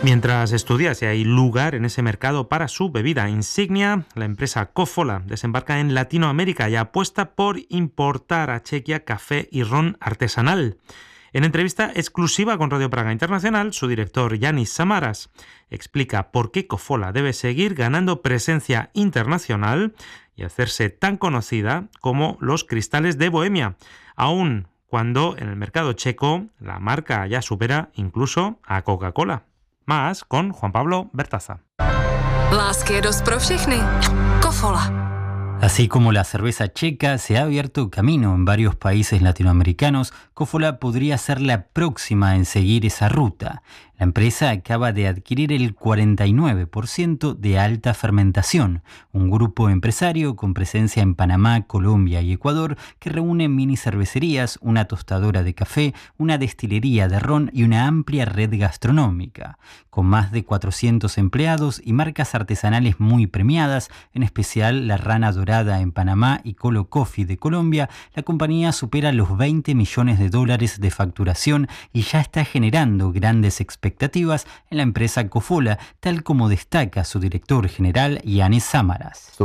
Mientras estudia si hay lugar en ese mercado para su bebida insignia, la empresa Kofola desembarca en Latinoamérica y apuesta por importar a Chequia café y ron artesanal. En entrevista exclusiva con Radio Praga Internacional, su director Yanis Samaras explica por qué Kofola debe seguir ganando presencia internacional y hacerse tan conocida como los cristales de Bohemia, aun cuando en el mercado checo la marca ya supera incluso a Coca-Cola. Más con Juan Pablo Bertaza. Láskeros pro všechny. Kofola. Así como la cerveza checa se ha abierto camino en varios países latinoamericanos, Kofola podría ser la próxima en seguir esa ruta. La empresa acaba de adquirir el 49% de Alta Fermentación, un grupo empresario con presencia en Panamá, Colombia y Ecuador que reúne mini cervecerías, una tostadora de café, una destilería de ron y una amplia red gastronómica. Con más de 400 empleados y marcas artesanales muy premiadas, en especial la Rana Dorada en Panamá y Colo Coffee de Colombia, la compañía supera los $20 millones de facturación y ya está generando grandes expectativas en la empresa Kofola, tal como destaca su director general Yanis Samaras.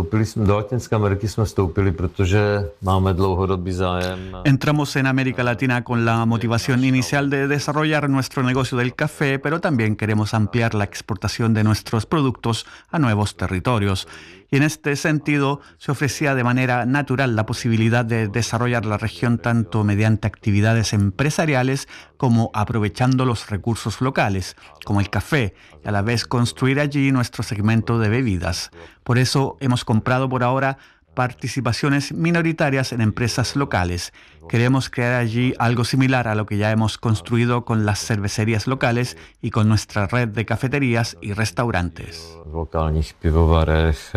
Entramos en América Latina con la motivación inicial de desarrollar nuestro negocio del café, pero también queremos ampliar la exportación de nuestros productos a nuevos territorios. Y en este sentido, se ofrecía de manera natural la posibilidad de desarrollar la región tanto mediante actividades empresariales como aprovechando los recursos locales, como el café, y a la vez construir allí nuestro segmento de bebidas. Por eso hemos comprado por ahora participaciones minoritarias en empresas locales. Queremos crear allí algo similar a lo que ya hemos construido con las cervecerías locales y con nuestra red de cafeterías y restaurantes. Lokálních pivovarech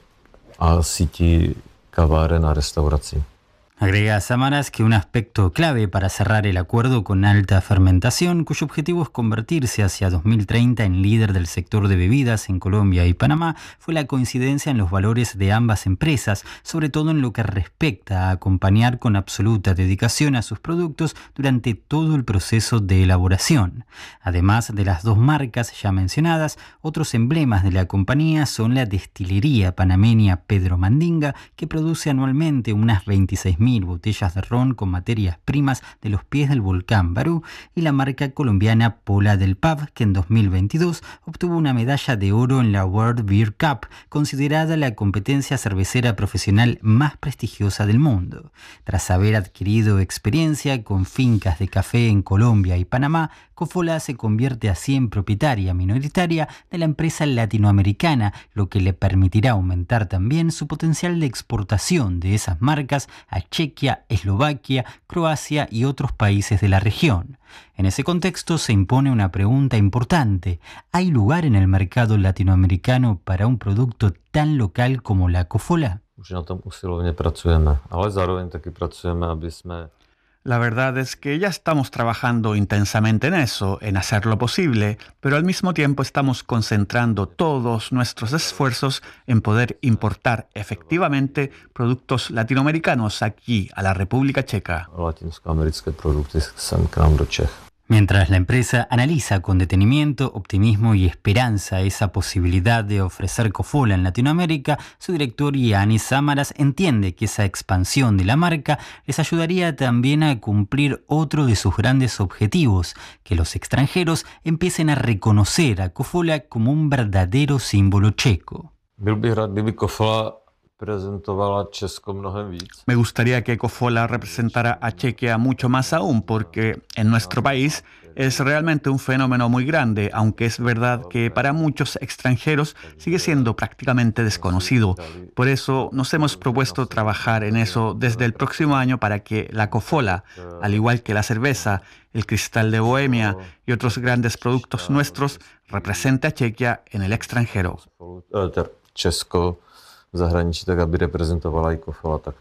a síti kaváren a restaurací. Agrega Samaras que un aspecto clave para cerrar el acuerdo con Alta Fermentación, cuyo objetivo es convertirse hacia 2030 en líder del sector de bebidas en Colombia y Panamá, fue la coincidencia en los valores de ambas empresas, sobre todo en lo que respecta a acompañar con absoluta dedicación a sus productos durante todo el proceso de elaboración. Además de las dos marcas ya mencionadas, otros emblemas de la compañía son la destilería panameña Pedro Mandinga, que produce anualmente unas 26.000 botellas de ron con materias primas de los pies del volcán Barú, y la marca colombiana Pola del Pub, que en 2022 obtuvo una medalla de oro en la World Beer Cup, considerada la competencia cervecera profesional más prestigiosa del mundo. Tras haber adquirido experiencia con fincas de café en Colombia y Panamá, Kofola se convierte así en propietaria minoritaria de la empresa latinoamericana, lo que le permitirá aumentar también su potencial de exportación de esas marcas a Chequia, Eslovaquia, Croacia y otros países de la región. En ese contexto se impone una pregunta importante. ¿Hay lugar en el mercado latinoamericano para un producto tan local como la Kofola? Už na tom usilovne pracujeme, ale zároveň taky pracujeme, aby sme. La verdad es que ya estamos trabajando intensamente en eso, en hacer lo posible, pero al mismo tiempo estamos concentrando todos nuestros esfuerzos en poder importar efectivamente productos latinoamericanos aquí, a la República Checa. Latinskoamerické produkty sem k nám do Čech. Mientras la empresa analiza con detenimiento, optimismo y esperanza esa posibilidad de ofrecer Kofola en Latinoamérica, su director Yanis Samaras entiende que esa expansión de la marca les ayudaría también a cumplir otro de sus grandes objetivos, que los extranjeros empiecen a reconocer a Kofola como un verdadero símbolo checo. Byl bych rád, kdyby Kofola prezentovala Česko mnohem víc. Me gustaría que Kofola representara a Chequia mucho más aún, porque en nuestro país es realmente un fenómeno muy grande, aunque es verdad que para muchos extranjeros sigue siendo prácticamente desconocido. Por eso nos hemos propuesto trabajar en eso desde el próximo año para que la Kofola, al igual que la cerveza, el cristal de Bohemia y otros grandes productos nuestros, represente a Chequia en el extranjero. Česko v zahraničí, tak aby reprezentovala i Kofola takto.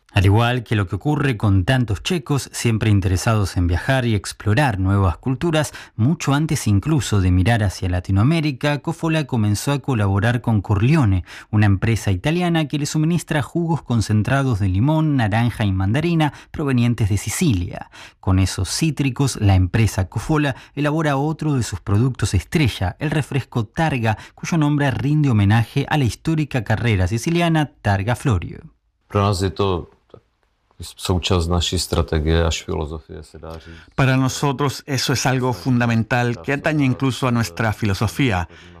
Al igual que lo que ocurre con tantos checos siempre interesados en viajar y explorar nuevas culturas, mucho antes incluso de mirar hacia Latinoamérica, Cofola comenzó a colaborar con Corleone, una empresa italiana que le suministra jugos concentrados de limón, naranja y mandarina provenientes de Sicilia. Con esos cítricos, la empresa Cofola elabora otro de sus productos estrella, el refresco Targa, cuyo nombre rinde homenaje a la histórica carrera siciliana Targa Florio. Pro nás je to součást naší strategie až filozofie, se dá říct. Para nosotros eso es algo fundamental que atañe incluso a nuestra filosofía.